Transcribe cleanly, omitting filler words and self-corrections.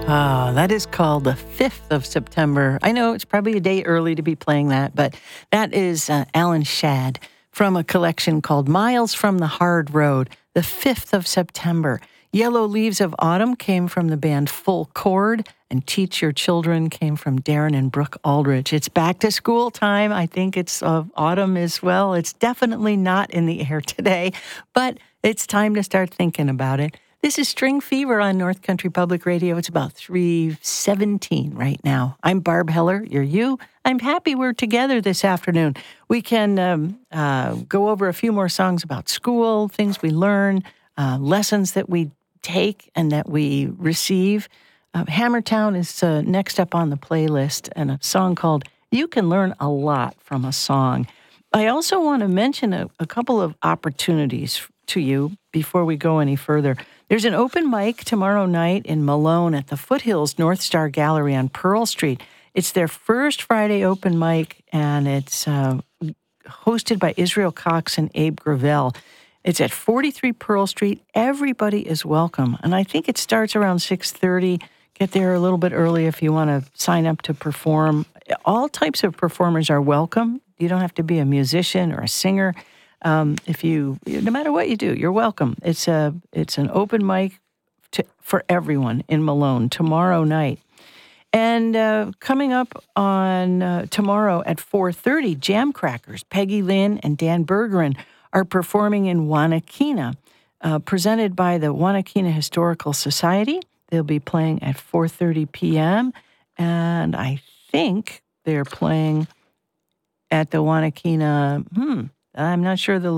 That is called the 5th of September. I know it's probably a day early to be playing that, but that is Alan Shadd from a collection called Miles from the Hard Road, the 5th of September. Yellow Leaves of Autumn came from the band Full Chord, and Teach Your Children came from Darren and Brooke Aldrich. It's back to school time. I think it's autumn as well. It's definitely not in the air today, but it's time to start thinking about it. This is String Fever on North Country Public Radio. It's about 3:17 right now. I'm Barb Heller. You're you. I'm happy we're together this afternoon. We can go over a few more songs about school, things we learn, lessons that we take and that we receive. Hammertown is next up on the playlist, and a song called You Can Learn a Lot from a Song. I also want to mention a couple of opportunities to you before we go any further. There's an open mic tomorrow night in Malone at the Foothills North Star Gallery on Pearl Street. It's their first Friday open mic, and it's hosted by Israel Cox and Abe Gravel. It's at 43 Pearl Street. Everybody is welcome, and I think it starts around 6:30. Get there a little bit early if you want to sign up to perform. All types of performers are welcome. You don't have to be a musician or a singer. No matter what you do, you're welcome. It's an open mic for everyone in Malone tomorrow night. And coming up on tomorrow at 4:30, Jam Crackers, Peggy Lynn and Dan Bergeron are performing in Wanakina, presented by the Wanakina Historical Society. They'll be playing at 4:30 p.m., and I think they're playing at the Wanakina, I'm not sure the